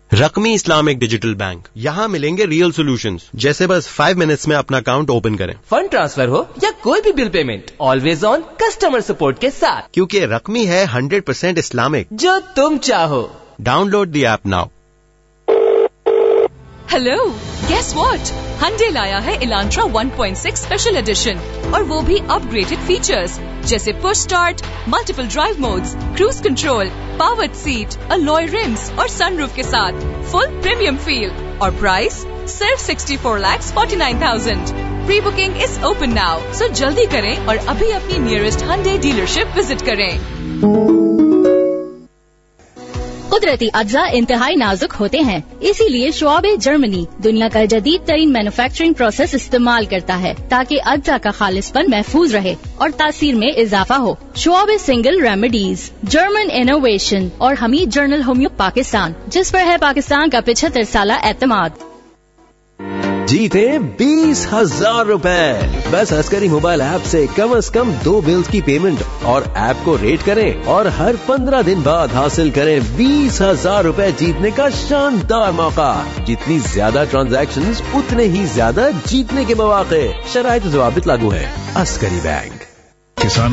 رقمی Islamic digital bank, یہاں ملیں گے ریئل سولوشنز، جیسے بس 5 منٹس میں اپنا اکاؤنٹ اوپن کریں، فنڈ ٹرانسفر ہو یا کوئی بھی bill payment, always on customer support کے ساتھ، کیونکہ رقمی ہے 100% اسلامک، جو تم چاہو۔ Down load the app now. Hello, guess what? Hyundai لایا ہے الانٹرا 1.6 اسپیشل ایڈیشن، اور وہ بھی اپ گریڈڈ فیچرز جیسے push start, multiple drive modes, cruise control, powered set, الوئے رمز اور سن روف کے ساتھ فل پریمیم فیل، اور پرائس صرف 64,49,000۔ پری بکنگ از اوپن ناؤ، سو جلدی کریں اور ابھی اپنی نیئرسٹ ہنڈے ڈیلرشپ وزٹ کریں۔ قدرتی اجزاء انتہائی نازک ہوتے ہیں، اسی لیے شعبہ جرمنی دنیا کا جدید ترین مینوفیکچرنگ پروسیس استعمال کرتا ہے تاکہ اجزاء کا خالص پن محفوظ رہے اور تاثیر میں اضافہ ہو۔ شعبہ سنگل ریمیڈیز، جرمن انوویشن اور حمید جرنل ہومیو پاکستان، جس پر ہے پاکستان کا 75 سالہ اعتماد۔ جیتے 20,000 روپے بس عسکری موبائل ایپ سے کم از کم 2 بلز کی پیمنٹ اور ایپ کو ریٹ کریں اور ہر 15 دن بعد حاصل کریں 20,000 روپے جیتنے کا شاندار موقع۔ جتنی زیادہ ٹرانزیکشنز اتنے ہی زیادہ جیتنے کے مواقع، شرائط و ضوابط لاگو ہیں۔ عسکری بینک۔ کسان